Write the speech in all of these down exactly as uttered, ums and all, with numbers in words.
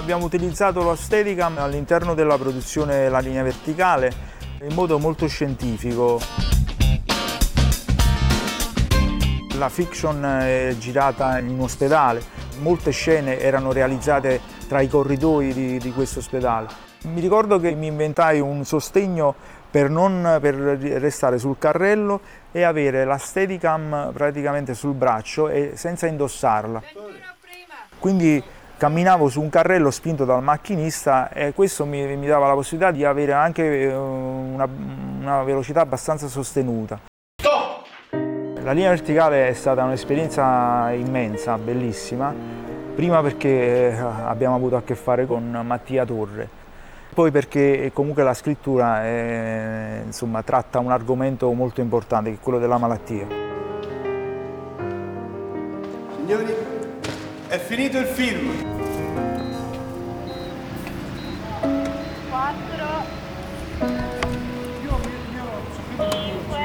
Abbiamo utilizzato lo Steadicam all'interno della produzione della linea verticale in modo molto scientifico. La fiction è girata in un ospedale, molte scene erano realizzate tra i corridoi di, di questo ospedale. Mi ricordo che mi inventai un sostegno per, non, per restare sul carrello e avere la Steadicam praticamente sul braccio e senza indossarla. Quindi camminavo su un carrello spinto dal macchinista e questo mi, mi dava la possibilità di avere anche una, una velocità abbastanza sostenuta. La linea verticale è stata un'esperienza immensa, bellissima, prima perché abbiamo avuto a che fare con Mattia Torre, poi perché comunque la scrittura è, insomma, tratta un argomento molto importante, che è quello della malattia. Signori, è finito il film. quattro, cinque.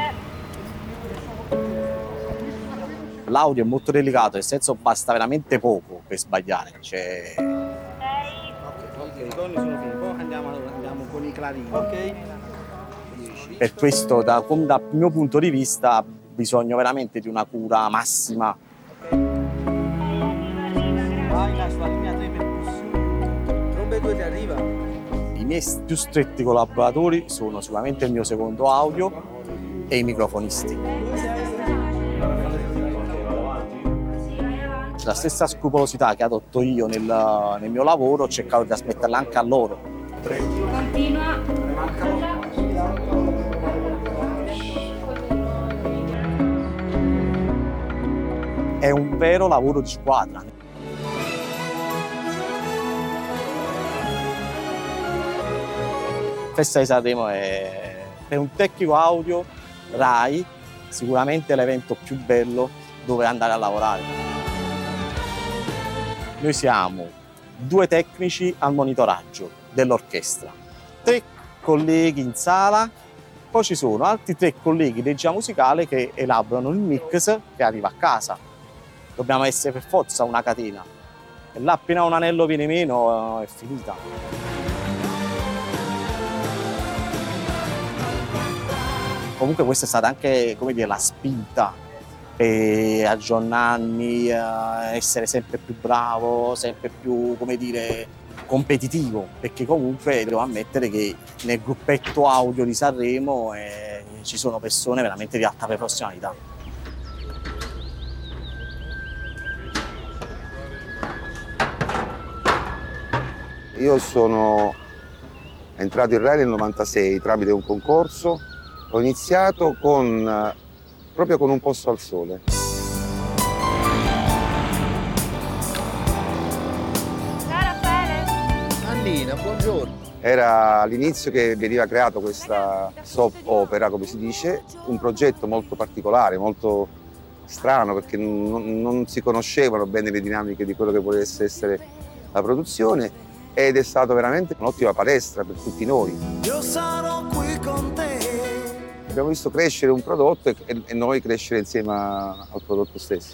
L'audio è molto delicato, nel senso basta veramente poco per sbagliare. Cioè... sei. Ok, i toni sono finiti, poi andiamo, andiamo con i clarini. Ok. Per questo, da, dal mio punto di vista, ha bisogno veramente di una cura massima. Vai la sua linea tre percussioni. Trombe due ti arriva. I miei più stretti collaboratori sono sicuramente il mio secondo audio e i microfonisti. La stessa scrupolosità che adotto io nel, nel mio lavoro ho cercato di trasmetterla anche a loro. Continua. È un vero lavoro di squadra. Festa di Sanremo è per un tecnico audio Rai sicuramente l'evento più bello dove andare a lavorare. Noi siamo due tecnici al monitoraggio dell'orchestra, tre colleghi in sala, poi ci sono altri tre colleghi di regia musicale che elaborano il mix che arriva a casa. Dobbiamo essere per forza una catena e là appena un anello viene meno è finita. Comunque questa è stata anche, come dire, la spinta per aggiornarmi, essere sempre più bravo, sempre più, come dire, competitivo, perché comunque devo ammettere che nel gruppetto audio di Sanremo eh, ci sono persone veramente di alta professionalità. Io sono entrato in Rai nel novantasei tramite un concorso, ho iniziato con proprio con Un posto al sole. Ciao Raffaele. Annina, buongiorno. Era all'inizio che veniva creata questa soap opera, come si dice, un progetto molto particolare, molto strano, perché non, non si conoscevano bene le dinamiche di quello che potesse essere la produzione ed è stato veramente un'ottima palestra per tutti noi. Io sarò qui con te. Abbiamo visto crescere un prodotto e noi crescere insieme al prodotto stesso.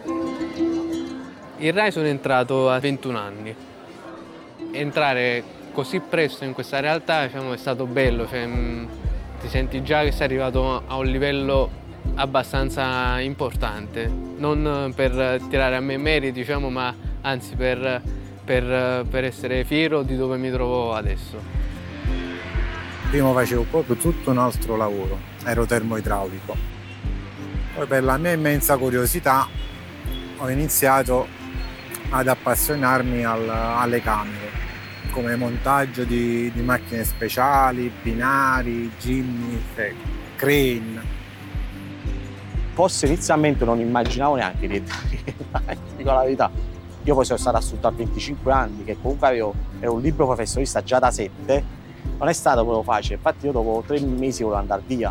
In Rai sono entrato a ventuno anni. Entrare così presto in questa realtà, diciamo, è stato bello, cioè, mh, ti senti già che sei arrivato a un livello abbastanza importante, non per tirare a me meriti, diciamo, ma anzi per, per, per essere fiero di dove mi trovo adesso. Prima facevo proprio tutto un altro lavoro, ero termoidraulico. Poi per la mia immensa curiosità ho iniziato ad appassionarmi al, alle camere, come montaggio di, di macchine speciali, binari, Jimny, crane. Forse inizialmente non immaginavo neanche di entrare, dico la verità. Io poi sono stato assunto a venticinque anni, che comunque avevo, ero un libero professionista già da sette. Non è stato proprio facile, infatti io dopo tre mesi volevo andare via.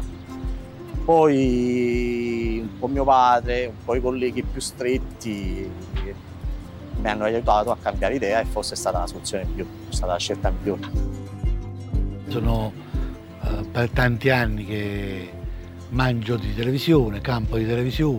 Poi un po' mio padre, un po' i colleghi più stretti mi hanno aiutato a cambiare idea e forse è stata la soluzione migliore, è stata la scelta migliore. Sono uh, per tanti anni che mangio di televisione, campo di televisione.